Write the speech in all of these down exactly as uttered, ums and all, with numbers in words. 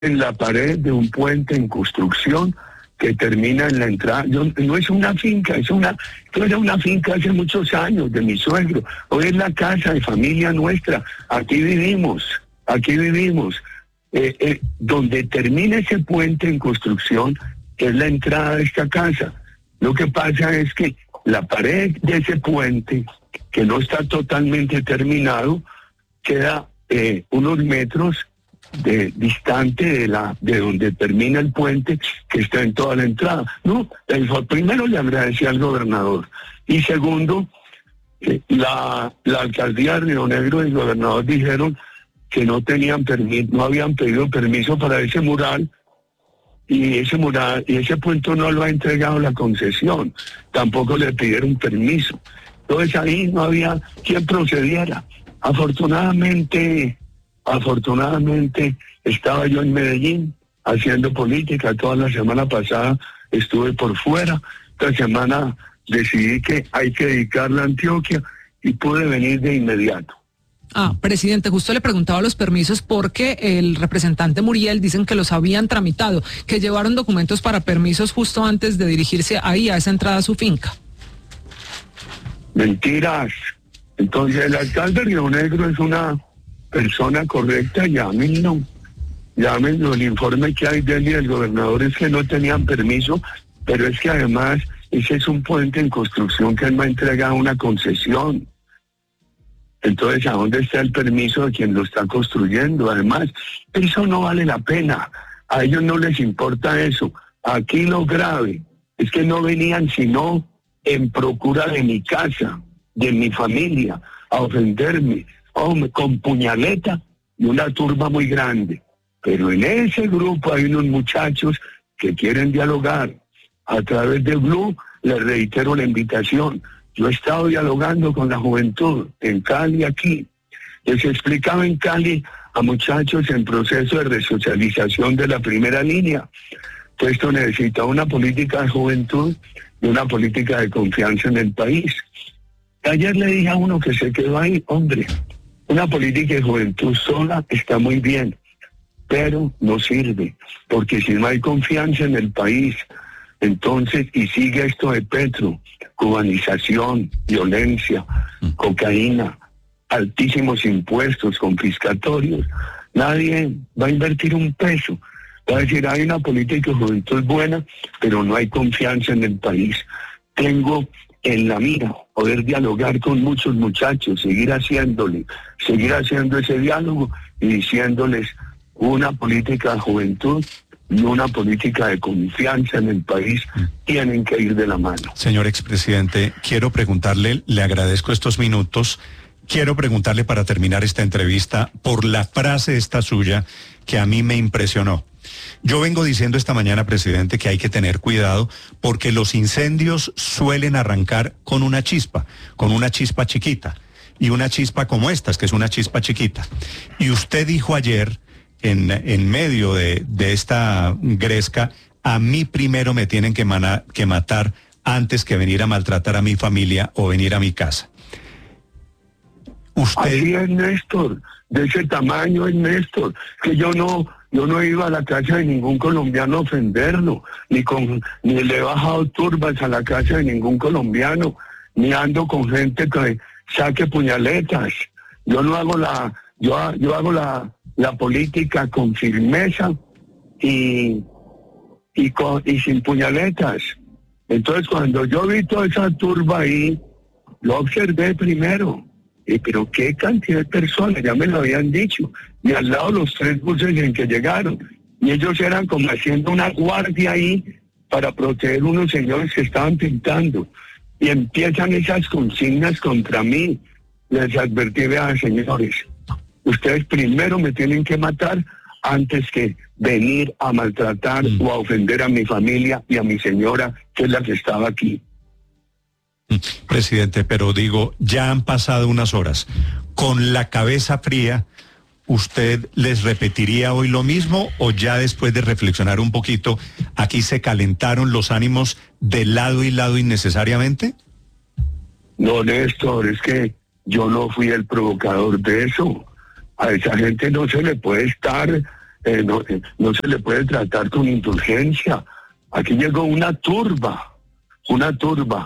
en la pared de un puente en construcción que termina en la entrada. Yo, no es una finca, es una, esto era una finca hace muchos años de mi suegro. Hoy es la casa de familia nuestra. Aquí vivimos, aquí vivimos. Eh, eh, donde termina ese puente en construcción es la entrada de esta casa. Lo que pasa es que la pared de ese puente, que no está totalmente terminado, queda eh, unos metros de distante de la de donde termina el puente, que está en toda la entrada. No, el, primero le agradecí al gobernador y segundo, eh, la, la alcaldía de Río Negro y el gobernador dijeron que no tenían permiso, no habían pedido permiso para ese mural, y ese mural y ese puente no lo ha entregado la concesión, tampoco le pidieron permiso. Entonces ahí no había quien procediera. Afortunadamente, afortunadamente estaba yo en Medellín haciendo política. Toda la semana pasada estuve por fuera. Esta semana decidí que hay que dedicarla a Antioquia y pude venir de inmediato. Ah, presidente, justo le preguntaba los permisos porque el representante Muriel dicen que los habían tramitado, que llevaron documentos para permisos justo antes de dirigirse ahí a esa entrada a su finca. Mentiras. Entonces el alcalde de Río Negro es una persona correcta, llámenlo. Llámenlo, el informe que hay de él y del gobernador es que no tenían permiso, pero es que además ese es un puente en construcción que él me ha entregado una concesión. Entonces, ¿a dónde está el permiso de quien lo está construyendo? Además, eso no vale la pena. A ellos no les importa eso. Aquí lo grave es que no venían sino en procura de mi casa, de mi familia, a ofenderme, hombre, con puñaleta y una turba muy grande. Pero en ese grupo hay unos muchachos que quieren dialogar. A través de Blue les reitero la invitación. Yo he estado dialogando con la juventud en Cali, aquí. Les explicaba en Cali a muchachos en proceso de resocialización de la primera línea. Pues esto necesita una política de juventud y una política de confianza en el país. Ayer le dije a uno que se quedó ahí, hombre, una política de juventud sola está muy bien, pero no sirve, porque si no hay confianza en el país, entonces, y sigue esto de Petro, cubanización, violencia, cocaína, altísimos impuestos confiscatorios, nadie va a invertir un peso. Va a decir, hay una política de juventud buena, pero no hay confianza en el país. Tengo en la mira poder dialogar con muchos muchachos, seguir haciéndole, seguir haciendo ese diálogo y diciéndoles una política de juventud y una política de confianza en el país tienen que ir de la mano. Señor expresidente, quiero preguntarle, le agradezco estos minutos, quiero preguntarle para terminar esta entrevista por la frase esta suya que a mí me impresionó. Yo vengo diciendo esta mañana, presidente, que hay que tener cuidado porque los incendios suelen arrancar con una chispa, con una chispa chiquita, y una chispa como esta, que es una chispa chiquita. Y usted dijo ayer, En, en medio de, de esta gresca, a mí primero me tienen que, mana, que matar antes que venir a maltratar a mi familia o venir a mi casa. Usted... Así es, Néstor, de ese tamaño es Néstor, que yo no, yo no iba a la casa de ningún colombiano a ofenderlo, ni, con, ni le he bajado turbas a la casa de ningún colombiano, ni ando con gente que saque puñaletas. Yo no hago la, yo, yo hago la... la política con firmeza y, y, con, y sin puñaletas. Entonces, cuando yo vi toda esa turba ahí, lo observé primero. Y, pero qué cantidad de personas, ya me lo habían dicho. Y al lado los tres buses en que llegaron. Y ellos eran como haciendo una guardia ahí para proteger unos señores que estaban pintando. Y empiezan esas consignas contra mí. Les advertí, vean, señores, ustedes primero me tienen que matar antes que venir a maltratar mm. o a ofender a mi familia y a mi señora, que es la que estaba aquí. Presidente, pero digo, ya han pasado unas horas. Con la cabeza fría, ¿usted les repetiría hoy lo mismo o ya después de reflexionar un poquito, aquí se calentaron los ánimos de lado y lado innecesariamente? No, Néstor, es que yo no fui el provocador de eso. A esa gente no se le puede estar eh, no, eh, no se le puede tratar con indulgencia. Aquí llegó una turba, una turba.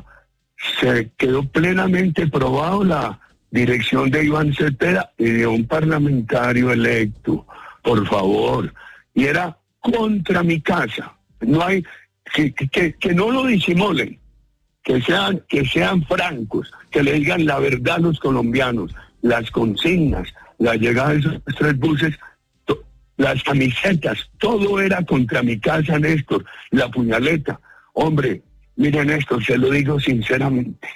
Se quedó plenamente probado la dirección de Iván Cepeda y de un parlamentario electo, por favor. Y era contra mi casa. No hay, que, que, que no lo disimulen, que sean, que sean francos, que le digan la verdad a los colombianos, las consignas, la llegada de esos tres buses, to, las camisetas, todo era contra mi casa, Néstor, la puñaleta. Hombre, miren Néstor, se lo digo sinceramente,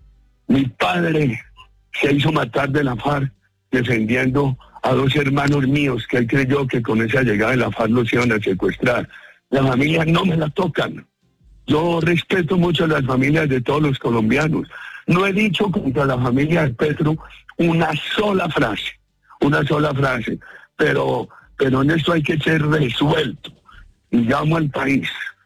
mi padre se hizo matar de la FARC defendiendo a dos hermanos míos que él creyó que con esa llegada de la FARC los iban a secuestrar. La familia no me la tocan. Yo respeto mucho a las familias de todos los colombianos. No he dicho contra la familia de Petro una sola frase, una sola frase, pero, pero en esto hay que ser resuelto. Y llamo al país,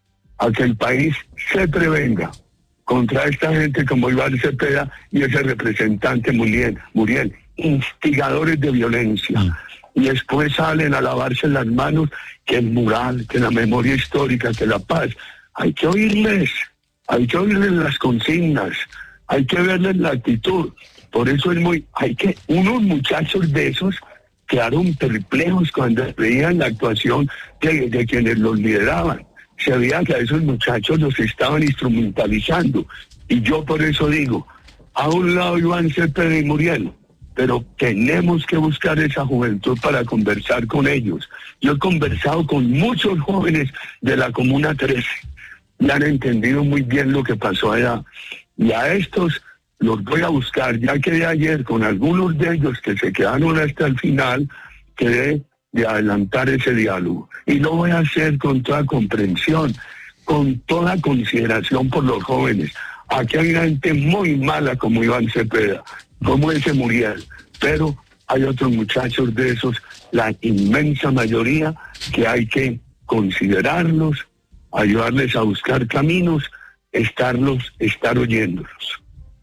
a que el país se prevenga contra esta gente como Iván Cepeda y ese representante Muriel, Muriel, instigadores de violencia. Mm. Y después salen a lavarse las manos que el mural, que la memoria histórica, que la paz. Hay que oírles, hay que oírles las consignas, hay que verles la actitud. Por eso es muy, hay que, unos muchachos de esos quedaron perplejos cuando veían la actuación de, de quienes los lideraban. Se veía que a esos muchachos los estaban instrumentalizando. Y yo por eso digo, a un lado Iván Cepeda y Muriel, pero tenemos que buscar esa juventud para conversar con ellos. Yo he conversado con muchos jóvenes de la Comuna trece y han entendido muy bien lo que pasó allá. Y a estos los voy a buscar, ya quedé ayer con algunos de ellos que se quedaron hasta el final, quedé de adelantar ese diálogo. Y lo voy a hacer con toda comprensión, con toda consideración por los jóvenes. Aquí hay gente muy mala como Iván Cepeda, como ese Muriel, pero hay otros muchachos de esos, la inmensa mayoría, que hay que considerarlos, ayudarles a buscar caminos, estarlos, estar oyéndolos.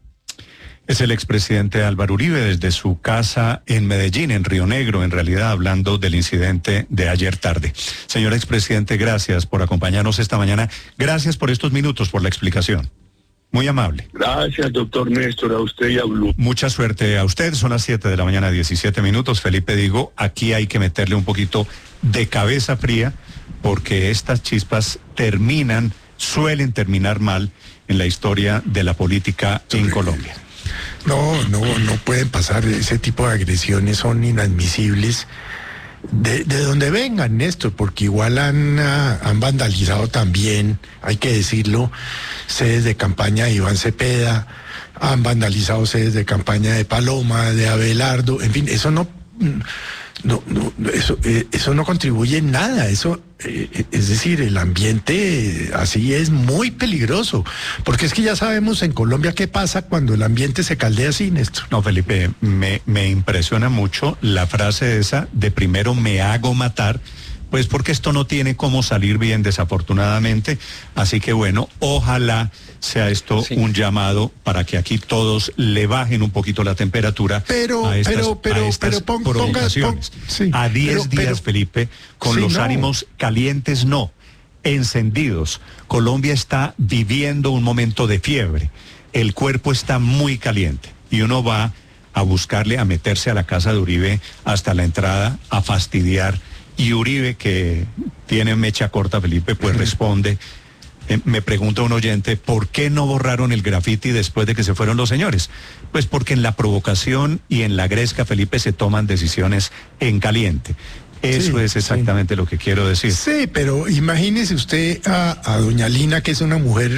Es el expresidente Álvaro Uribe desde su casa en Medellín, en Río Negro, en realidad hablando del incidente de ayer tarde. Señor expresidente, gracias por acompañarnos esta mañana. Gracias por estos minutos, por la explicación. Muy amable. Gracias, doctor Néstor, a usted y a Blue. Mucha suerte a usted. Son las siete de la mañana, diecisiete minutos. Felipe, digo, aquí hay que meterle un poquito de cabeza fría porque estas chispas terminan, suelen terminar mal en la historia de la política en Colombia. No, no, no pueden pasar. Ese tipo de agresiones son inadmisibles. De, de donde vengan, Néstor, porque igual han, uh, han vandalizado también, hay que decirlo, sedes de campaña de Iván Cepeda, han vandalizado sedes de campaña de Paloma, de Abelardo, en fin, eso no, no, no eso, eh, eso no contribuye en nada, eso, eh, es decir, el ambiente así es muy peligroso, porque es que ya sabemos en Colombia qué pasa cuando el ambiente se caldea así, Néstor. No, Felipe, me, me impresiona mucho la frase esa de primero me hago matar, pues porque esto no tiene cómo salir bien desafortunadamente, así que bueno, ojalá sea esto sí. un llamado para que aquí todos le bajen un poquito la temperatura pero, a estas, pero, pero, a estas pero pon, provocaciones. Ponga, pon, sí, a diez días, pero, Felipe, con sí, los no. ánimos calientes no, encendidos. Colombia está viviendo un momento de fiebre, el cuerpo está muy caliente y uno va a buscarle, a meterse a la casa de Uribe hasta la entrada, a fastidiar. Y Uribe, que tiene mecha corta, Felipe, pues responde, eh, me pregunta un oyente, ¿por qué no borraron el grafiti después de que se fueron los señores? Pues porque en la provocación y en la gresca, Felipe, se toman decisiones en caliente. Eso sí, es exactamente sí. lo que quiero decir. Sí, pero imagínese usted a, a doña Lina, que es una mujer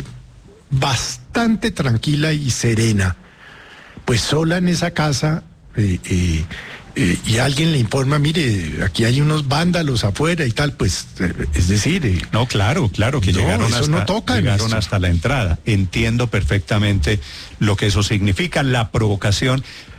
bastante tranquila y serena, pues sola en esa casa, eh, eh, Eh, y alguien le informa, mire, aquí hay unos vándalos afuera y tal, pues, eh, es decir... Eh, no, claro, claro, que no, llegaron, hasta, no toca llegaron hasta la entrada. Entiendo perfectamente lo que eso significa, la provocación, pero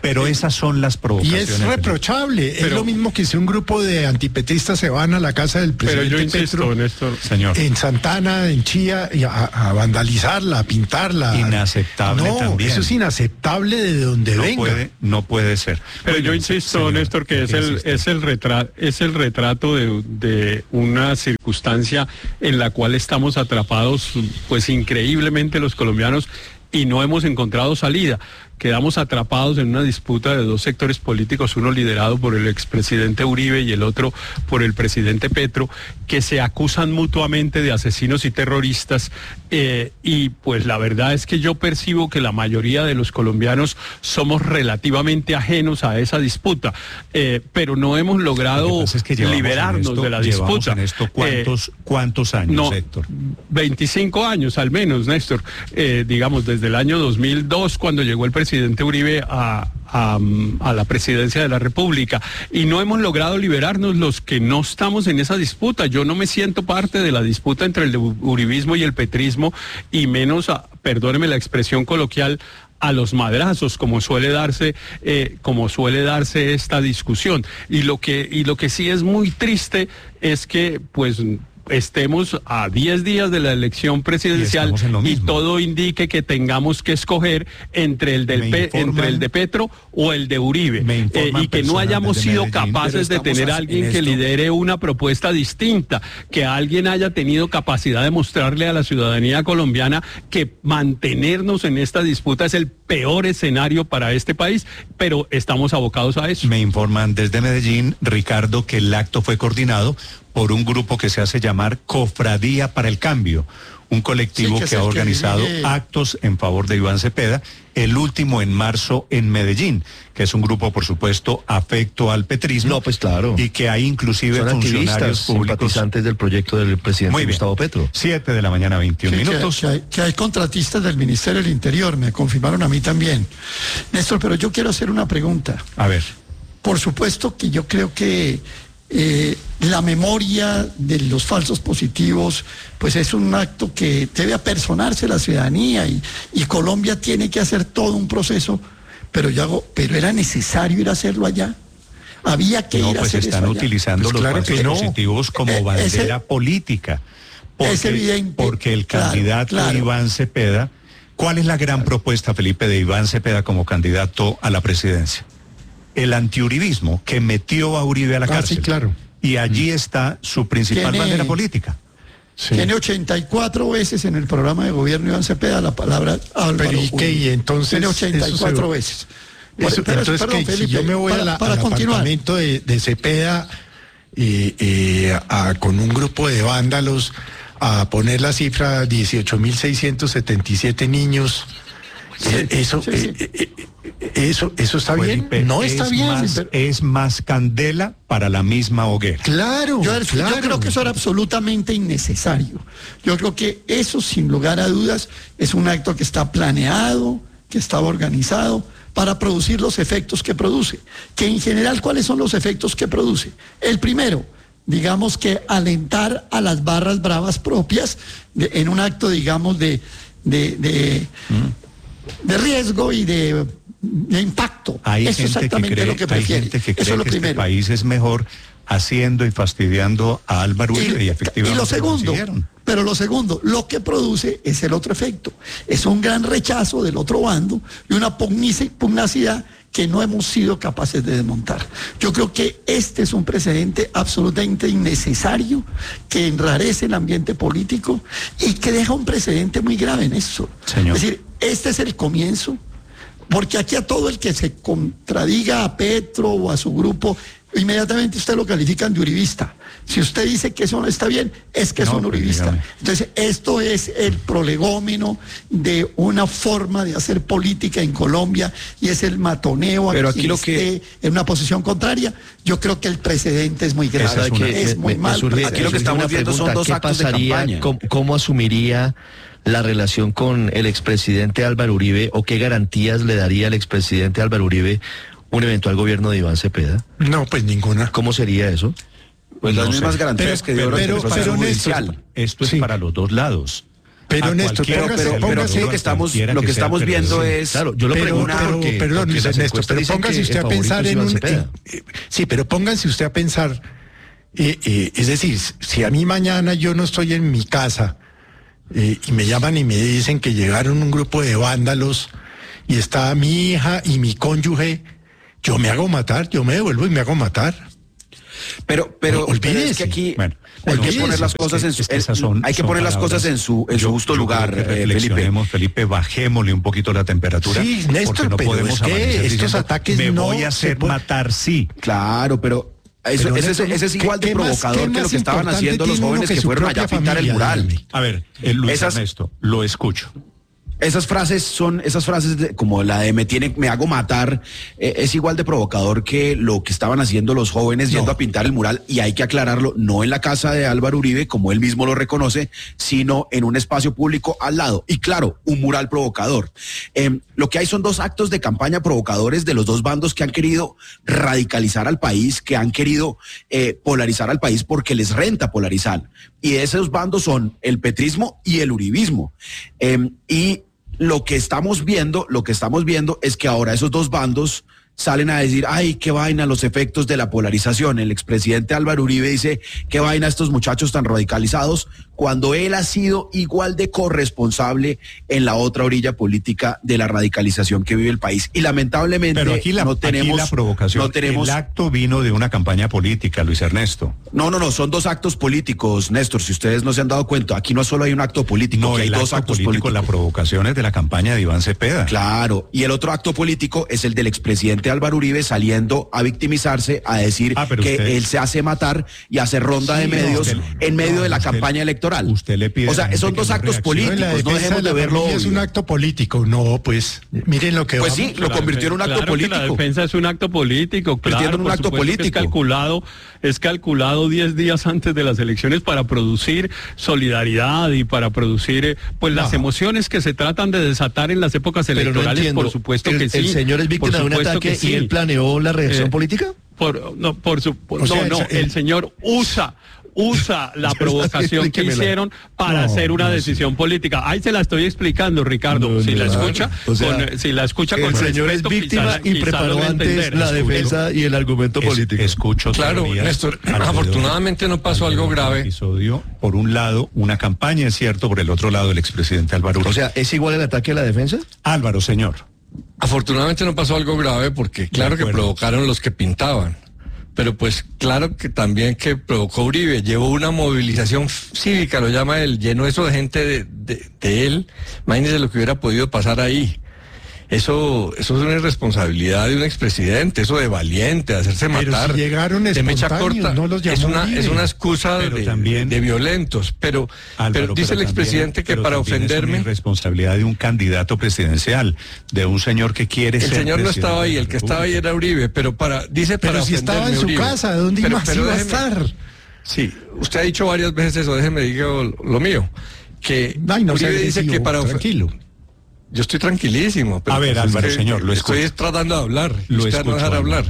Pero esas son las Y provocaciones. es reprochable. Pero- es lo mismo que si un grupo de antipetristas se van a la casa del Pero presidente yo insisto, Petro Néstor. Señor. en Santana, en Chía, y a, a vandalizarla, a pintarla. Inaceptable no, también. eso es inaceptable de donde No venga. puede, no puede ser. Pero yo Oigan, insisto, señor, Néstor, que es ¿por qué el, insiste? es el retrato, es el retrato de, de una circunstancia en la cual estamos atrapados, pues increíblemente los colombianos, y no hemos encontrado salida. Quedamos atrapados en una disputa de dos sectores políticos, uno liderado por el expresidente Uribe y el otro por el presidente Petro, que se acusan mutuamente de asesinos y terroristas, eh, y pues la verdad es que yo percibo que la mayoría de los colombianos somos relativamente ajenos a esa disputa, eh, pero no hemos Lo logrado que pasa es que llevamos liberarnos en esto- de la llevamos disputa. en esto ¿cuántos, cuántos años, no, Héctor? veinticinco años al menos, Néstor. Eh, digamos, desde el año dos mil dos, cuando llegó el presidente Uribe a, a, a la presidencia de la República. Y no hemos logrado liberarnos los que no estamos en esa disputa. Yo no me siento parte de la disputa entre el uribismo y el petrismo, y menos, a, perdóneme la expresión coloquial, a los madrazos, como suele darse, eh, como suele darse esta discusión. Y lo que, y lo que sí es muy triste es que, pues, estemos a diez días de la elección presidencial Y estamos en lo y mismo. todo indique que tengamos que escoger entre el del Me Pe- informan- entre el de Petro o el de Uribe, Me Eh, informan y que no personas hayamos desde sido Medellín, pero capaces de estamos tener a así- alguien en que esto- lidere una propuesta distinta, que alguien haya tenido capacidad de mostrarle a la ciudadanía colombiana que mantenernos en esta disputa es el peor escenario para este país, pero estamos abocados a eso. Me informan desde Medellín, Ricardo, que el acto fue coordinado por un grupo que se hace llamar Cofradía para el Cambio, un colectivo Sí, que que, es ha el que organizado dirige- actos en favor de Iván Cepeda, el último en marzo en Medellín, que es un grupo, por supuesto, afecto al petrismo. No, pues claro. Y que hay inclusive Son funcionarios activistas, públicos. simpatizantes del proyecto del presidente Muy bien. Gustavo Petro. Siete de la mañana, veintiún Sí, que- minutos. Que, hay, que hay contratistas del Ministerio del Interior, me confirmaron a mí también. Néstor, pero yo quiero hacer una pregunta. A ver. Por supuesto que yo creo que eh, la memoria de los falsos positivos, pues es un acto que debe apersonarse la ciudadanía y, y Colombia tiene que hacer todo un proceso, pero yo hago, pero era necesario ir a hacerlo allá. Había que No, ir a pues hacer están eso allá. utilizando Pues los claro falsos que no. positivos como Eh, ese- bandera política. Porque, es evidente, porque el claro, candidato claro. Iván Cepeda, ¿cuál es la gran propuesta, Felipe, de Iván Cepeda como candidato a la presidencia? El antiuribismo, que metió a Uribe a la Ah, cárcel. sí, claro. Y allí está su principal Tiene- bandera política. Sí. Tiene ochenta y cuatro veces en el programa de gobierno Iván Cepeda la palabra Álvaro Pero, ¿y qué? Uribe. Y entonces, Tiene ochenta y cuatro eso se- veces. Eso, Pero, entonces, perdón, que si Felipe, yo me voy para, a la- para al continuar. apartamento de, de Cepeda eh, eh, a- con un grupo de vándalos a poner la cifra dieciocho mil seiscientos setenta y siete niños, eh, eso, sí, sí. eh, eh, eh, eso, eso está bien. Felipe, No está es bien. Más, pero- es más candela para la misma hoguera. Claro, Yo, yo claro. creo que eso era absolutamente innecesario. Yo creo que eso, sin lugar a dudas, es un acto que está planeado, que estaba organizado para producir los efectos que produce. Que en general, ¿cuáles son los efectos que produce? El primero, digamos que alentar a las barras bravas propias de- en un acto, digamos, de, de, de, de riesgo y de, de impacto. Hay Eso es gente que exactamente cree, lo que hay prefiere. gente que Eso cree es lo que este primero. país es mejor haciendo y fastidiando a Álvaro Uribe y, efectivamente y lo segundo, consiguieron. pero lo segundo, lo que produce es el otro efecto. Es un gran rechazo del otro bando y una pugnici- pugnacidad que no hemos sido capaces de desmontar. Yo creo que este es un precedente absolutamente innecesario, que enrarece el ambiente político y que deja un precedente muy grave en eso. Señor. Es decir, este es el comienzo, porque aquí a todo el que se contradiga a Petro o a su grupo, inmediatamente usted lo califican de uribista. Si usted dice que eso no está bien, es que es No, un pues, uribista. dígame. Entonces, esto es el prolegómeno de una forma de hacer política en Colombia y es el matoneo a Pero aquí quien lo que- esté en una posición contraria. Yo creo que el precedente es muy grave. Esa es una- es me- muy me mal. surge- precedente. me surge estamos una viendo son pregunta, dos ¿qué actos de pasaría, campaña? cómo, cómo asumiría la relación con el expresidente Álvaro Uribe o qué garantías le daría al expresidente Álvaro Uribe un eventual gobierno de Iván Cepeda? No, pues ninguna. ¿Cómo sería eso? Pues las No mismas sé. garantías Pero- que dio pero- durante pero- el proceso pero, judicial. Néstor, esto es Sí. para los dos lados. Pero Néstor, cualquiera póngase- pero, pero póngase- aquí lo que estamos, cualquiera lo que que sea, estamos pero viendo sí. es... Claro, yo lo Pero, pregunto pero, porque, perdón, porque las Néstor, encuestas pero dicen póngase que usted el a pensar favorito en es un... Iván Cepeda. en- eh, sí, pero pónganse usted a pensar, eh, eh, es decir, si a mí mañana yo no estoy en mi casa eh, y me llaman y me dicen que llegaron un grupo de vándalos y está mi hija y mi cónyuge, yo me hago matar, yo me devuelvo y me hago matar. Pero, pero, Ol- pero es olvídese. que aquí Bueno, hay que olvídese, poner las es cosas que- en su, es que esas son- hay que son poner las palabras. cosas en su, en su Yo- justo yo lugar, creo que eh, Felipe. reflexionemos, Felipe, bajémosle un poquito la temperatura. Sí, Néstor, porque no pero podemos es que amanecer estos diciendo, ataques me no voy a se hacer puede- matar, sí. Claro, pero eso, Pero, ese, Néstor, ese es ¿qué- igual de qué más- provocador qué que lo más que estaban importante haciendo los tiene uno jóvenes que que su fueron allá a propia pintar el familia, mural. dígame? A ver, eh, Luis Esas- Ernesto, lo escucho. Esas frases son, esas frases de- como la de me tiene, me hago matar, eh, es igual de provocador que lo que estaban haciendo los jóvenes yendo No. a pintar el mural, y hay que aclararlo, no en la casa de Álvaro Uribe, como él mismo lo reconoce, sino en un espacio público al lado. Y claro, un mural provocador. Eh, lo que hay son dos actos de campaña provocadores de los dos bandos que han querido radicalizar al país, que han querido eh, polarizar al país porque les renta polarizar. Y esos bandos son el petrismo y el uribismo. Eh, y lo que estamos viendo, lo que estamos viendo es que ahora esos dos bandos salen a decir, ay, qué vaina los efectos de la polarización. El expresidente Álvaro Uribe dice, qué vaina estos muchachos tan radicalizados, cuando él ha sido igual de corresponsable en la otra orilla política de la radicalización que vive el país. Y lamentablemente Pero aquí la, no tenemos, aquí la provocación, no tenemos, el acto vino de una campaña política, Luis Ernesto. no, no, no, son dos actos políticos, Néstor, si ustedes no se han dado cuenta, aquí no solo hay un acto político, No, aquí hay el dos acto actos político, políticos. la provocación es de la campaña de Iván Cepeda. Claro, y el otro acto político es el del expresidente Álvaro Uribe saliendo a victimizarse, a decir Ah, pero que usted- él se hace matar y hace ronda Sí, de no, medios usted- en medio no, de la usted- campaña electoral. usted le pide o a la sea, gente son que dos no actos reaccione. No, la políticos, no defensa dejemos de de la verlo familia es un obvio. acto político. No, pues, miren lo que Pues vamos. sí, lo convirtió en un acto Claro que político. la defensa es un acto político, Convirtiendo claro, en un por acto supuesto que político. Es calculado, es calculado diez días antes de las elecciones para producir solidaridad y para producir eh, pues No. las emociones que se tratan de desatar en las épocas Pero no electorales, entiendo, por supuesto el, que sí. ¿el señor es víctima por de un supuesto ataque que sí. y él planeó la reacción Eh, política? Por, no, por su, O sea, no, no, el- el señor usa usa la Yo provocación que explíquemela. hicieron para No, hacer una no, decisión política. Ahí se la estoy explicando, Ricardo. No, si no, la no. escucha, O sea, con, eh, si la escucha con El señor es respeto, víctima quizá- y quizá preparó lo va a antes entender. la Escucho. defensa y el argumento Es- político. Escucho Claro, teorías Néstor, alrededor- afortunadamente no pasó algo alrededor del grave. Episodio, por un lado, una campaña, es cierto, por el otro lado, el expresidente Álvaro Uribe. O sea, ¿es igual el ataque a la defensa? Álvaro, señor. Afortunadamente no pasó algo grave porque claro que acuerdo. provocaron los que pintaban. Pero pues claro que también que provocó Uribe, llevó una movilización cívica, lo llama él, llenó eso de gente de, de, de él. Imagínense lo que hubiera podido pasar ahí. Eso, eso es una irresponsabilidad de un expresidente, eso de valiente, de hacerse Pero matar. si llegaron de mecha espontáneos, corta. no los llamó es una, Uribe. es una excusa Pero de, también- de violentos. Pero, Álvaro, pero dice el también- expresidente que pero para también es ofenderme. una irresponsabilidad de un candidato presidencial, de un señor que quiere El ser señor no presidente estaba ahí, de la el que estaba ahí República. era Uribe, pero para, dice para Pero si estaba en ofenderme, su Uribe. casa, ¿dónde Pero- más pero iba a déjeme- estar? Sí, usted ha dicho varias veces eso, déjeme digo lo mío, que Ay, no sea Uribe dice agresivo, que para ofen- tranquilo. Yo estoy tranquilísimo. Pero A ver, pues es Álvaro, que señor, lo estoy escucho. tratando de hablar. y Lo usted no escucho, dejar Álvaro. hablar.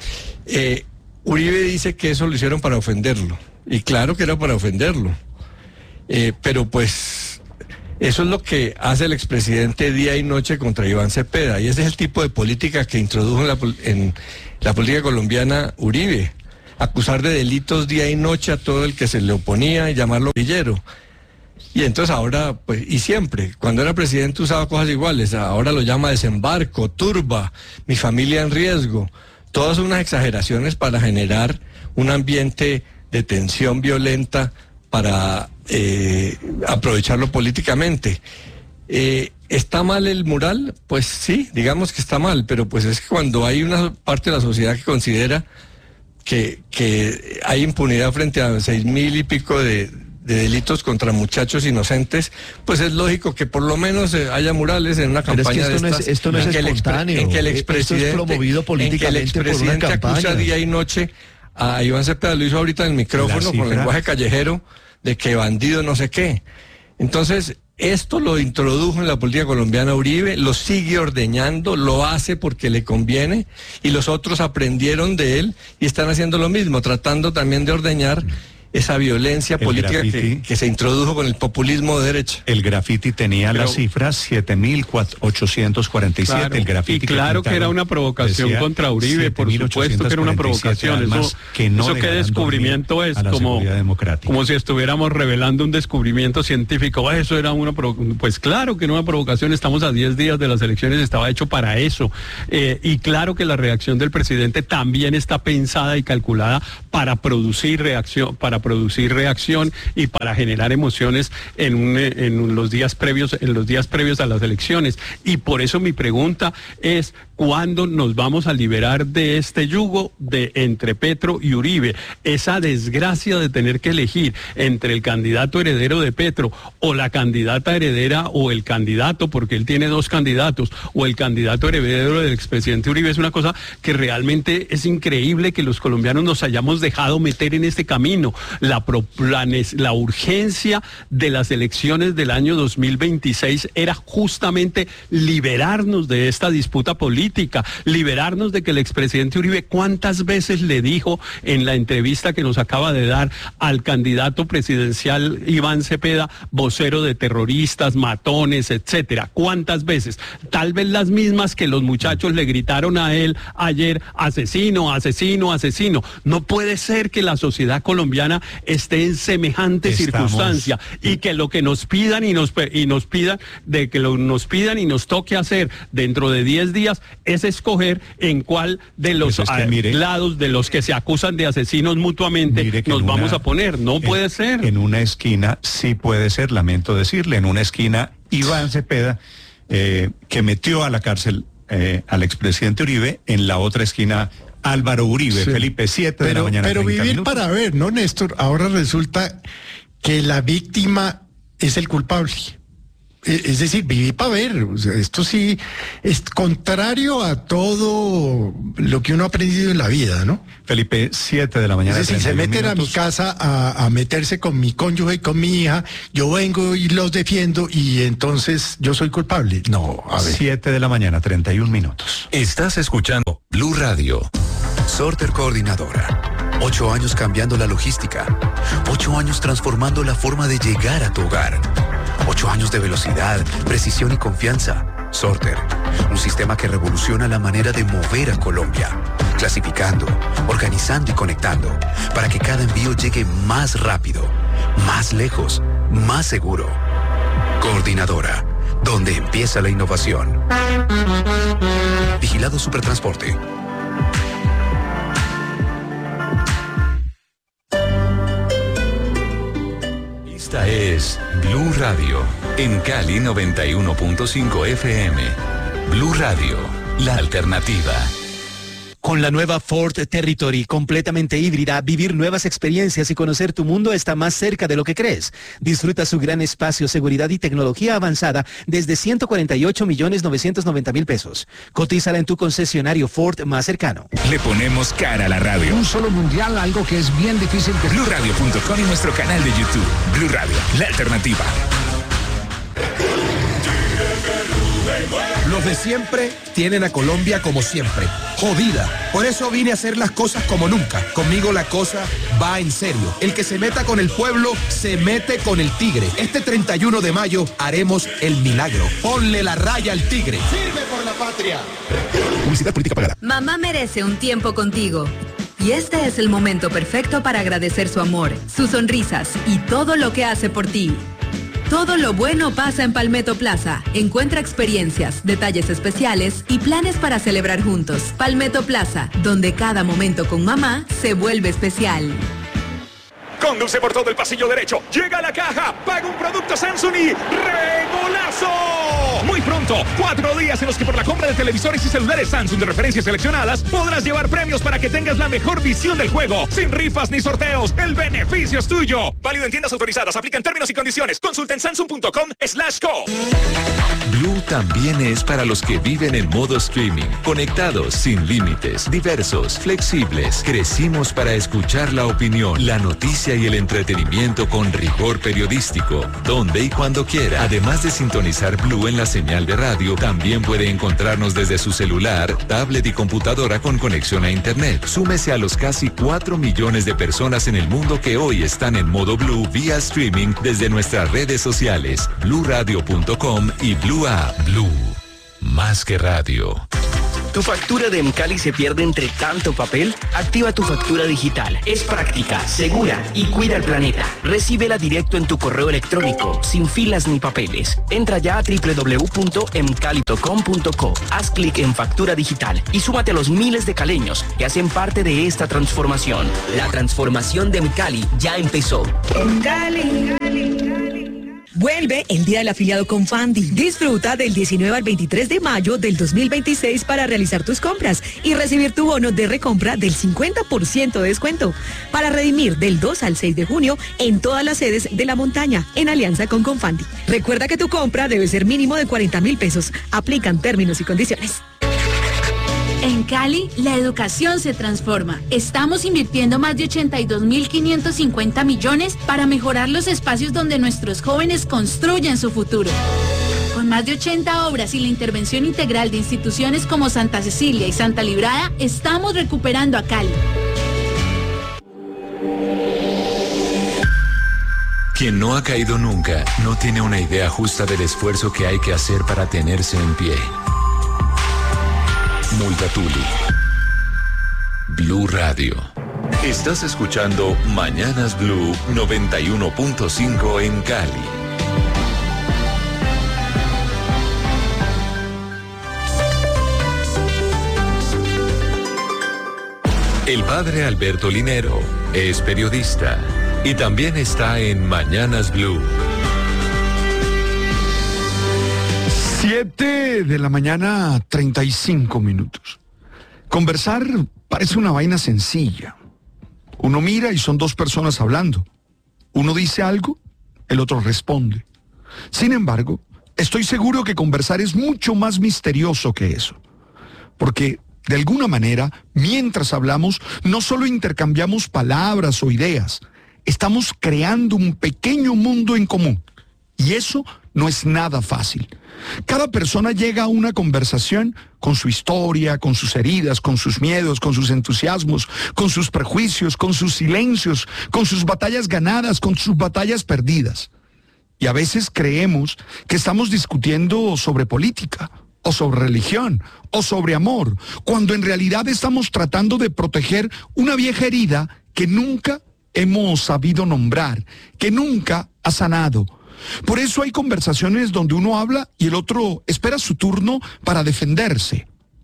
Eh, Uribe dice que eso lo hicieron para ofenderlo. Y claro que era para ofenderlo. Eh, pero pues eso es lo que hace el expresidente día y noche contra Iván Cepeda. Y ese es el tipo de política que introdujo en la, pol- en la política colombiana Uribe. Acusar de delitos día y noche a todo el que se le oponía y llamarlo guerrillero. Y entonces ahora, pues, y siempre, cuando era presidente usaba cosas iguales, ahora lo llama desembarco, turba, mi familia en riesgo. Todas son unas exageraciones para generar un ambiente de tensión violenta para eh, aprovecharlo políticamente. Eh, ¿Está mal el mural? Pues sí, digamos que está mal, pero pues es que cuando hay una parte de la sociedad que considera que, que hay impunidad frente a seis mil y pico de, de delitos contra muchachos inocentes, pues es lógico que por lo menos eh, haya murales en una Pero es campaña que esto de no es- estas, esto no es en que el expre- espontáneo. en que el Esto es expresidente promovido en que el políticamente por una expresidente acusa campaña. día y noche a Iván Cepeda, lo hizo ahorita en el micrófono La con cifra- lenguaje callejero de que bandido no sé qué. Entonces, esto lo introdujo en la política colombiana Uribe, lo sigue ordeñando, lo hace porque le conviene y los otros aprendieron de él y están haciendo lo mismo, tratando también de ordeñar esa violencia El política que, graffiti. que se introdujo con el populismo de derecha. El graffiti tenía Pero- la cifra siete mil ochocientos cuarenta y siete. Claro, El graffiti y claro que, pintaron era una provocación decía contra Uribe, por supuesto que era una provocación. armas Eso, que no eso le qué darán descubrimiento dormir es, a la como, seguridad democrática. como si estuviéramos revelando un descubrimiento científico. Eso era una provo- pues claro que era una provocación. Estamos a diez días de las elecciones, estaba hecho para eso. Eh, y claro que la reacción del presidente también está pensada y calculada para producir reacción, para producir reacción y para generar emociones en, un, en los días previos, en los días previos a las elecciones. Y por eso mi pregunta es: ¿cuándo nos vamos a liberar de este yugo de entre Petro y Uribe? Esa desgracia de tener que elegir entre el candidato heredero de Petro o la candidata heredera o el candidato, porque él tiene dos candidatos, o el candidato heredero del expresidente Uribe, es una cosa que realmente es increíble que los colombianos nos hayamos dejado meter en este camino. La, pro, la, la urgencia de las elecciones del año dos mil veintiséis era justamente liberarnos de esta disputa política, liberarnos de que el expresidente Uribe cuántas veces le dijo en la entrevista que nos acaba de dar al candidato presidencial Iván Cepeda, vocero de terroristas, matones, etcétera. ¿Cuántas veces? Tal vez las mismas que los muchachos le gritaron a él ayer: asesino, asesino, asesino. No puede ser que la sociedad colombiana esté en semejante Estamos... circunstancia y que lo que nos pidan y nos y nos pidan de que lo, nos pidan y nos toque hacer dentro de diez días es escoger en cuál de los Pues es que, mire, lados de los que se acusan de asesinos mutuamente nos una, vamos a poner. No en, puede ser. En una esquina sí puede ser, lamento decirle, en una esquina Iván Cepeda, eh, que metió a la cárcel eh, al expresidente Uribe, en la otra esquina Álvaro Uribe. Sí. Felipe, siete de la mañana. Pero vivir minutos. para ver, ¿no, Néstor? Ahora resulta que la víctima es el culpable. Es decir, vivir para ver. O sea, esto sí es contrario a todo lo que uno ha aprendido en la vida, ¿no? Felipe, siete de la mañana. Es decir, se meten minutos. a mi casa a, a meterse con mi cónyuge y con mi hija, yo vengo y los defiendo y entonces yo soy culpable. No, a ver. siete de la mañana, treinta y un minutos. Estás escuchando Blue Radio. Sorter Coordinadora. Ocho años cambiando la logística. Ocho años transformando la forma de llegar a tu hogar. Ocho años de velocidad, precisión y confianza. Sorter, un sistema que revoluciona la manera de mover a Colombia. Clasificando, organizando y conectando para que cada envío llegue más rápido, más lejos, más seguro. Coordinadora, donde empieza la innovación. Vigilado Supertransporte. Esta es Blue Radio, en Cali noventa y uno punto cinco F M. Blue Radio, la alternativa. Con la nueva Ford Territory completamente híbrida, vivir nuevas experiencias y conocer tu mundo está más cerca de lo que crees. Disfruta su gran espacio, seguridad y tecnología avanzada desde ciento cuarenta y ocho millones novecientos noventa mil pesos. Cotízala en tu concesionario Ford más cercano. Le ponemos cara a la radio. Un solo mundial, algo que es bien difícil que... Blue Radio punto com y nuestro canal de YouTube. Blue Radio, la alternativa. Los de siempre tienen a Colombia como siempre, jodida. Por eso vine a hacer las cosas como nunca. Conmigo la cosa va en serio. El que se meta con el pueblo, se mete con el tigre. Este treinta y uno de mayo haremos el milagro. Ponle la raya al tigre. ¡Sirve por la patria! Publicidad política pagada. Mamá merece un tiempo contigo. Y este es el momento perfecto para agradecer su amor, sus sonrisas y todo lo que hace por ti. Todo lo bueno pasa en Palmetto Plaza. Encuentra experiencias, detalles especiales y planes para celebrar juntos. Palmetto Plaza, donde cada momento con mamá se vuelve especial. Conduce por todo el pasillo derecho, llega a la caja, paga un producto Samsung y ¡regolazo! Muy pronto, cuatro días en los que por la compra de televisores y celulares Samsung de referencias seleccionadas podrás llevar premios para que tengas la mejor visión del juego. Sin rifas ni sorteos, el beneficio es tuyo. Válido en tiendas autorizadas, aplica en términos y condiciones. Consulta en samsung punto com slash co. Blue también es para los que viven en modo streaming, conectados, sin límites, diversos, flexibles. Crecimos para escuchar la opinión, la noticia y el entretenimiento con rigor periodístico, donde y cuando quiera. Además de sintonizar Blue en la señal de radio, también puede encontrarnos desde su celular, tablet y computadora con conexión a internet. Súmese a los casi cuatro millones de personas en el mundo que hoy están en modo Blue vía streaming desde nuestras redes sociales, blue radio punto com y Blue App. Blue, más que radio. ¿Tu factura de Mcali se pierde entre tanto papel? Activa tu factura digital. Es práctica, segura y cuida el planeta. Recíbela directo en tu correo electrónico, sin filas ni papeles. Entra ya a doble u doble u doble u punto mcali punto com punto co. Haz clic en factura digital y súmate a los miles de caleños que hacen parte de esta transformación. La transformación de Mcali ya empezó. Mcali. Vuelve el Día del Afiliado con Fandi. Disfruta del diecinueve al veintitrés de mayo del dos mil veintiséis para realizar tus compras y recibir tu bono de recompra del cincuenta por ciento de descuento. Para redimir del dos al seis de junio en todas las sedes de La Montaña, en alianza con Confandi. Recuerda que tu compra debe ser mínimo de cuarenta mil pesos. Aplican términos y condiciones. En Cali, la educación se transforma. Estamos invirtiendo más de ochenta y dos mil quinientos cincuenta millones para mejorar los espacios donde nuestros jóvenes construyen su futuro. Con más de ochenta obras y la intervención integral de instituciones como Santa Cecilia y Santa Librada, estamos recuperando a Cali. Quien no ha caído nunca no tiene una idea justa del esfuerzo que hay que hacer para tenerse en pie. Multatuli. Blue Radio. Estás escuchando Mañanas Blue noventa y uno punto cinco en Cali. El padre Alberto Linero es periodista y también está en Mañanas Blue. Siete de la mañana, treinta y cinco minutos. Conversar parece una vaina sencilla. Uno mira y son dos personas hablando. Uno dice algo, el otro responde. Sin embargo, estoy seguro que conversar es mucho más misterioso que eso. Porque, de alguna manera, mientras hablamos, no solo intercambiamos palabras o ideas, estamos creando un pequeño mundo en común. Y eso no es nada fácil. Cada persona llega a una conversación con su historia, con sus heridas, con sus miedos, con sus entusiasmos, con sus prejuicios, con sus silencios, con sus batallas ganadas, con sus batallas perdidas. Y a veces creemos que estamos discutiendo sobre política, o sobre religión, o sobre amor, cuando en realidad estamos tratando de proteger una vieja herida que nunca hemos sabido nombrar, que nunca ha sanado. Por eso hay conversaciones donde uno habla y el otro espera su turno para defenderse.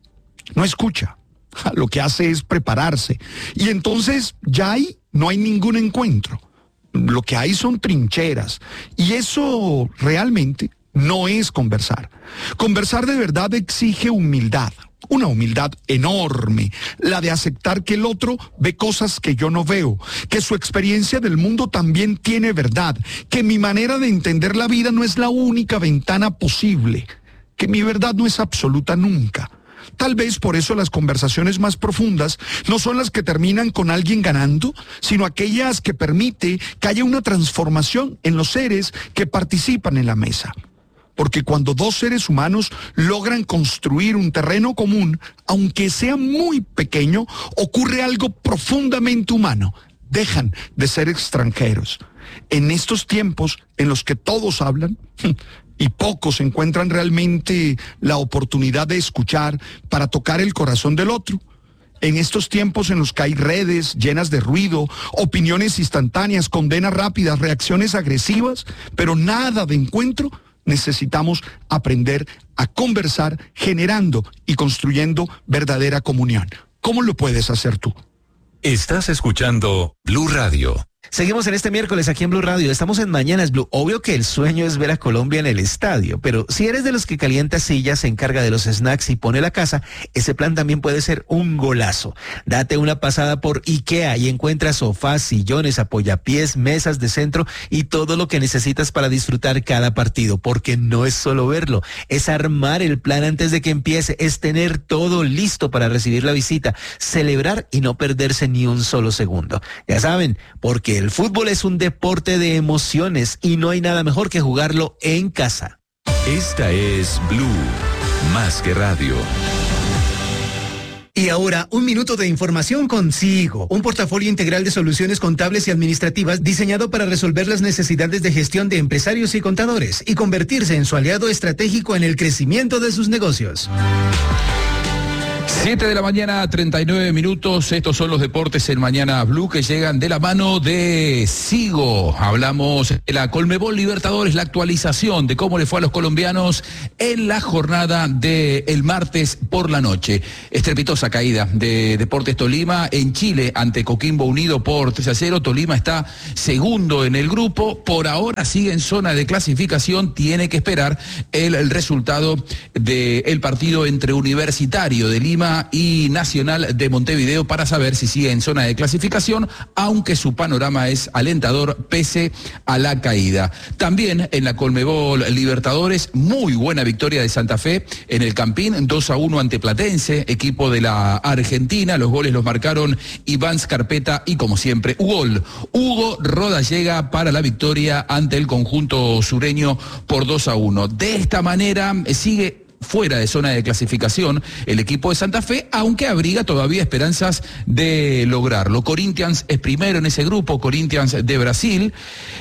No escucha. Lo que hace es prepararse. Y entonces ya ahí no hay ningún encuentro. Lo que hay son trincheras. Y eso realmente no es conversar. Conversar de verdad exige humildad. Una humildad enorme, la de aceptar que el otro ve cosas que yo no veo, que su experiencia del mundo también tiene verdad, que mi manera de entender la vida no es la única ventana posible, que mi verdad no es absoluta nunca. Tal vez por eso las conversaciones más profundas no son las que terminan con alguien ganando, sino aquellas que permiten que haya una transformación en los seres que participan en la mesa. Porque cuando dos seres humanos logran construir un terreno común, aunque sea muy pequeño, ocurre algo profundamente humano. Dejan de ser extranjeros. En estos tiempos en los que todos hablan y pocos encuentran realmente la oportunidad de escuchar para tocar el corazón del otro, en estos tiempos en los que hay redes llenas de ruido, opiniones instantáneas, condenas rápidas, reacciones agresivas, pero nada de encuentro, necesitamos aprender a conversar generando y construyendo verdadera comunión. ¿Cómo lo puedes hacer tú? Estás escuchando Blue Radio. Seguimos en este miércoles aquí en Blue Radio. Estamos en Mañanas Blue. Obvio que el sueño es ver a Colombia en el estadio, pero si eres de los que calienta sillas, se encarga de los snacks y pone la casa, ese plan también puede ser un golazo. Date una pasada por IKEA y encuentras sofás, sillones, apoyapiés, mesas de centro y todo lo que necesitas para disfrutar cada partido, porque no es solo verlo, es armar el plan antes de que empiece, es tener todo listo para recibir la visita, celebrar y no perderse ni un solo segundo. Ya saben, porque el fútbol es un deporte de emociones y no hay nada mejor que jugarlo en casa. Esta es Blue, más que radio. Y ahora, un minuto de información con Sigo, un portafolio integral de soluciones contables y administrativas diseñado para resolver las necesidades de gestión de empresarios y contadores y convertirse en su aliado estratégico en el crecimiento de sus negocios. siete de la mañana, treinta y nueve minutos. Estos son los deportes en Mañana Blue que llegan de la mano de Sigo. Hablamos de la Colmebol Libertadores, la actualización de cómo le fue a los colombianos en la jornada del martes por la noche. Estrepitosa caída de Deportes Tolima en Chile ante Coquimbo Unido por tres a cero. Tolima está segundo en el grupo. Por ahora sigue en zona de clasificación. Tiene que esperar el, el resultado del partido entre Universitario de Lima y Nacional de Montevideo para saber si sigue en zona de clasificación, aunque su panorama es alentador pese a la caída. También en la Colmebol Libertadores, muy buena victoria de Santa Fe en el Campín, dos a uno ante Platense, equipo de la Argentina. Los goles los marcaron Iván Scarpeta y, como siempre, Hugo, Hugo Rodallega para la victoria ante el conjunto sureño por dos a uno. De esta manera sigue fuera de zona de clasificación el equipo de Santa Fe, aunque abriga todavía esperanzas de lograrlo. Corinthians es primero en ese grupo, Corinthians de Brasil,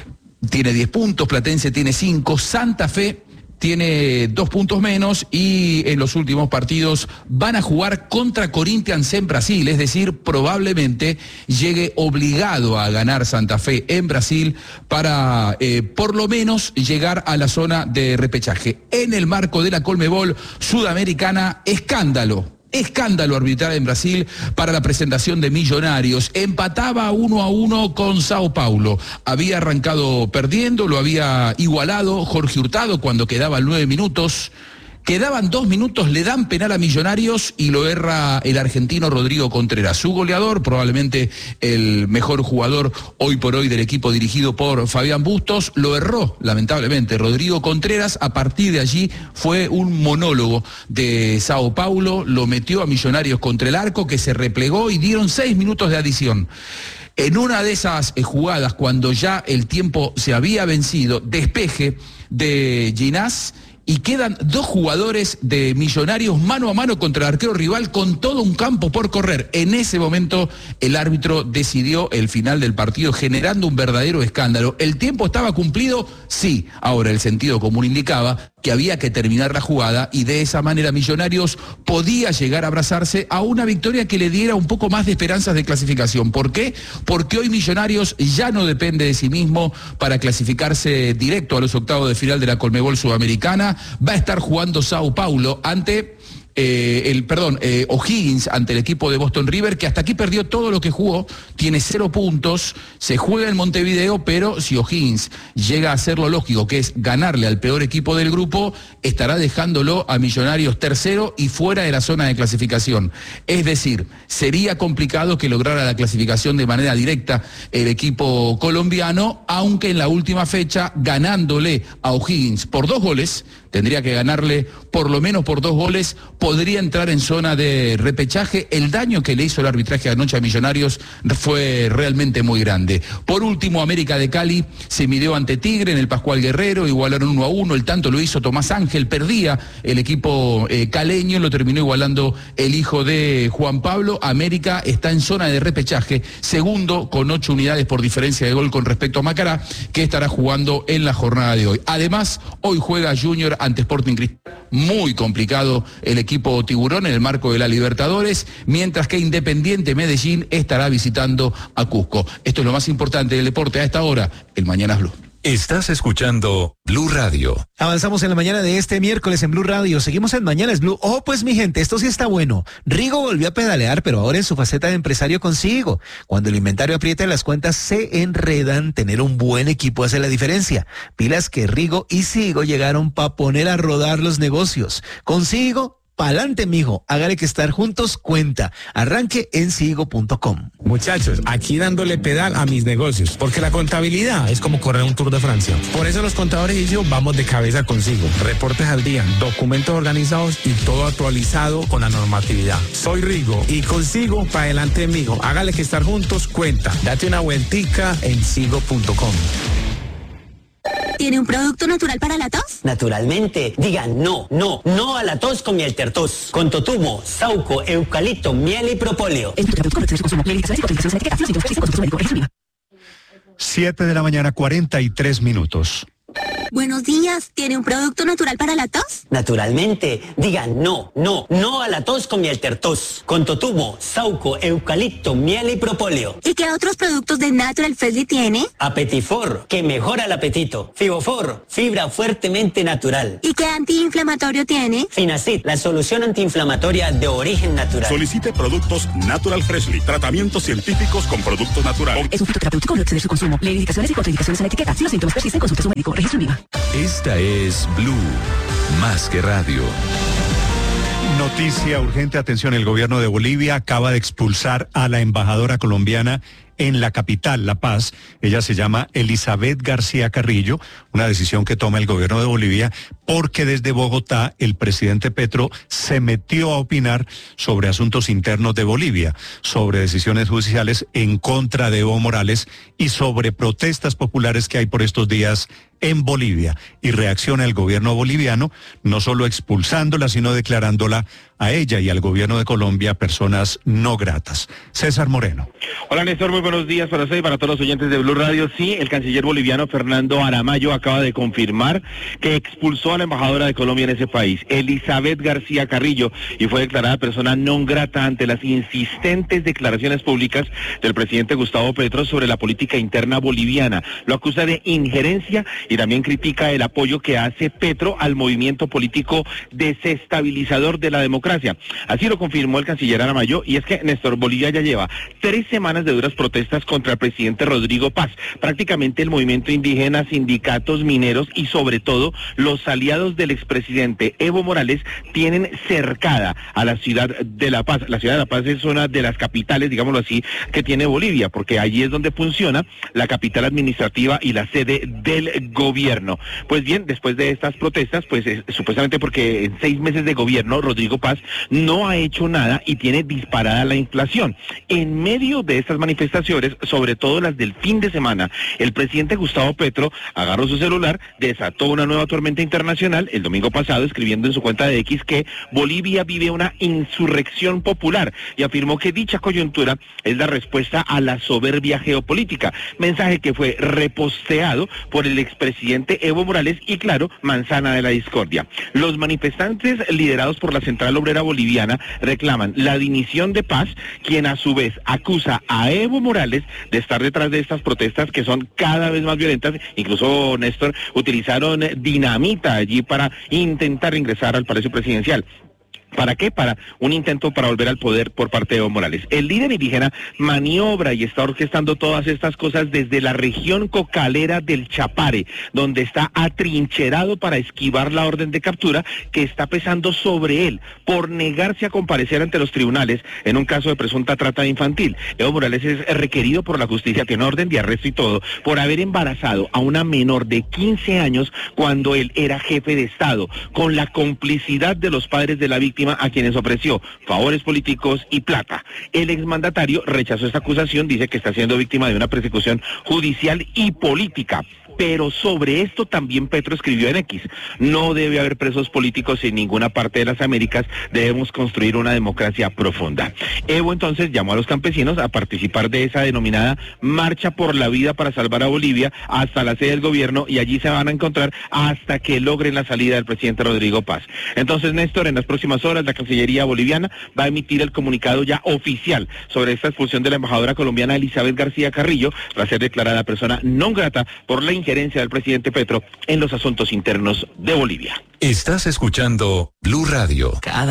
tiene diez puntos, Platense tiene cinco, Santa Fe tiene dos puntos menos y en los últimos partidos van a jugar contra Corinthians en Brasil, es decir, probablemente llegue obligado a ganar Santa Fe en Brasil para eh, por lo menos llegar a la zona de repechaje. En el marco de la Colmebol Sudamericana, escándalo. Escándalo arbitral en Brasil para la presentación de Millonarios. Empataba uno a uno con Sao Paulo. Había arrancado perdiendo, lo había igualado Jorge Hurtado cuando quedaban nueve minutos. Quedaban dos minutos, le dan penal a Millonarios y lo erra el argentino Rodrigo Contreras. Su goleador, probablemente el mejor jugador hoy por hoy del equipo dirigido por Fabián Bustos, lo erró, lamentablemente, Rodrigo Contreras. A partir de allí fue un monólogo de Sao Paulo, lo metió a Millonarios contra el arco, que se replegó y dieron seis minutos de adición. En una de esas jugadas, cuando ya el tiempo se había vencido, despeje de Ginás, y quedan dos jugadores de Millonarios mano a mano contra el arquero rival con todo un campo por correr. En ese momento el árbitro decidió el final del partido, generando un verdadero escándalo. ¿El tiempo estaba cumplido? Sí. Ahora el sentido común indicaba que había que terminar la jugada y de esa manera Millonarios podía llegar a abrazarse a una victoria que le diera un poco más de esperanzas de clasificación. ¿Por qué? Porque hoy Millonarios ya no depende de sí mismo para clasificarse directo a los octavos de final de la Colmebol Sudamericana. Va a estar jugando Sao Paulo ante... Eh, el perdón, eh, O'Higgins ante el equipo de Boston River, que hasta aquí perdió todo lo que jugó, tiene cero puntos, se juega en Montevideo, pero si O'Higgins llega a hacer lo lógico, que es ganarle al peor equipo del grupo, estará dejándolo a Millonarios tercero y fuera de la zona de clasificación. Es decir, sería complicado que lograra la clasificación de manera directa el equipo colombiano, aunque en la última fecha, ganándole a O'Higgins por dos goles, tendría que ganarle por lo menos por dos goles, podría entrar en zona de repechaje. El daño que le hizo el arbitraje anoche a Millonarios fue realmente muy grande. Por último, América de Cali se midió ante Tigre en el Pascual Guerrero, igualaron uno a uno, el tanto lo hizo Tomás Ángel, perdía el equipo eh, caleño, lo terminó igualando el hijo de Juan Pablo. América está en zona de repechaje, segundo con ocho unidades por diferencia de gol con respecto a Macará, que estará jugando en la jornada de hoy. Además, hoy juega Junior ante Sporting Cristal, muy complicado el equipo tiburón en el marco de la Libertadores, mientras que Independiente Medellín estará visitando a Cusco. Esto es lo más importante del deporte a esta hora, el Mañanas Blue. Estás escuchando Blue Radio. Avanzamos en la mañana de este miércoles en Blue Radio. Seguimos en Mañanas Blue. Oh, pues mi gente, esto sí está bueno. Rigo volvió a pedalear, pero ahora en su faceta de empresario con Sigo. Cuando el inventario aprieta y las cuentas se enredan, tener un buen equipo hace la diferencia. Pilas que Rigo y Sigo llegaron para poner a rodar los negocios. Con Sigo, pa'lante, mijo. Hágale que estar juntos cuenta. Arranque en sigo punto com. Muchachos, aquí dándole pedal a mis negocios, porque la contabilidad es como correr un Tour de Francia. Por eso los contadores y yo vamos de cabeza consigo. Reportes al día, documentos organizados y todo actualizado con la normatividad. Soy Rigo y consigo para adelante, mijo. Hágale que estar juntos cuenta. Date una vueltica en sigo punto com. ¿Tiene un producto natural para la tos? Naturalmente. Digan no, no, no a la tos con miel tertos. Con totumo, sauco, eucalipto, miel y propóleo. Siete de la mañana, cuarenta y tres minutos. Buenos días. ¿Tiene un producto natural para la tos? Naturalmente. Digan no, no, no a la tos con miel tertos. Con totumo, sauco, eucalipto, miel y propóleo. ¿Y qué otros productos de Natural Freshly tiene? Apetifor, que mejora el apetito. Fibofor, fibra fuertemente natural. ¿Y qué antiinflamatorio tiene? Finacid, la solución antiinflamatoria de origen natural. Solicite productos Natural Freshly. Tratamientos científicos con productos naturales. Es un fitoterapéutico, no exceder su consumo. Lee indicaciones y contraindicaciones en la etiqueta. Si los síntomas persisten, consulte a su médico. Registro en Viva. Esta es Blue, más que radio. Noticia urgente, atención, el gobierno de Bolivia acaba de expulsar a la embajadora colombiana en la capital, La Paz. Ella se llama Elizabeth García Carrillo, una decisión que toma el gobierno de Bolivia porque desde Bogotá el presidente Petro se metió a opinar sobre asuntos internos de Bolivia, sobre decisiones judiciales en contra de Evo Morales y sobre protestas populares que hay por estos días en Bolivia. Y reacciona el gobierno boliviano, no solo expulsándola, sino declarándola a ella y al gobierno de Colombia personas no gratas. César Moreno. Hola Néstor, muy buenos días para usted y para todos los oyentes de Blue Radio. Sí, el canciller boliviano Fernando Aramayo acaba de confirmar que expulsó a la embajadora de Colombia en ese país, Elizabeth García Carrillo, y fue declarada persona non grata ante las insistentes declaraciones públicas del presidente Gustavo Petro sobre la política interna boliviana. Lo acusa de injerencia y también critica el apoyo que hace Petro al movimiento político desestabilizador de la democracia. Así lo confirmó el canciller Aramayo, y es que Néstor, Bolivia ya lleva tres semanas de duras protestas contra el presidente Rodrigo Paz. Prácticamente el movimiento indígena, sindicatos, mineros y sobre todo los aliados del expresidente Evo Morales tienen cercada a la ciudad de La Paz. La ciudad de La Paz es una de las capitales, digámoslo así, que tiene Bolivia, porque allí es donde funciona la capital administrativa y la sede del gobierno. Pues bien, después de estas protestas, pues es, supuestamente porque en seis meses de gobierno Rodrigo Paz no ha hecho nada y tiene disparada la inflación. En medio de estas manifestaciones, sobre todo las del fin de semana, el presidente Gustavo Petro agarró su celular, desató una nueva tormenta internacional el domingo pasado, escribiendo en su cuenta de X que Bolivia vive una insurrección popular y afirmó que dicha coyuntura es la respuesta a la soberbia geopolítica, mensaje que fue reposteado por el expresidente Evo Morales y, claro, manzana de la discordia. Los manifestantes liderados por la Central Obrera Boliviana reclaman la dimisión de Paz, quien a su vez acusa a Evo Morales de estar detrás de estas protestas que son cada vez más violentas. Incluso, Néstor, utilizaron dinamita allí para intentar ingresar al Palacio Presidencial. ¿Para qué? Para un intento para volver al poder por parte de Evo Morales. El líder indígena maniobra y está orquestando todas estas cosas desde la región cocalera del Chapare, donde está atrincherado para esquivar la orden de captura que está pesando sobre él por negarse a comparecer ante los tribunales en un caso de presunta trata infantil. Evo Morales es requerido por la justicia, tiene orden de arresto y todo, por haber embarazado a una menor de quince años cuando él era jefe de Estado, con la complicidad de los padres de la víctima, a quienes ofreció favores políticos y plata. El exmandatario rechazó esta acusación, dice que está siendo víctima de una persecución judicial y política. Pero sobre esto también Petro escribió en X: no debe haber presos políticos en ninguna parte de las Américas, debemos construir una democracia profunda. Evo entonces llamó a los campesinos a participar de esa denominada Marcha por la Vida para salvar a Bolivia hasta la sede del gobierno, y allí se van a encontrar hasta que logren la salida del presidente Rodrigo Paz. Entonces, Néstor, en las próximas horas la Cancillería boliviana va a emitir el comunicado ya oficial sobre esta expulsión de la embajadora colombiana Elizabeth García Carrillo, tras ser declarada persona non grata por la injerencia del presidente Petro en los asuntos internos de Bolivia. Estás escuchando Blue Radio. Cada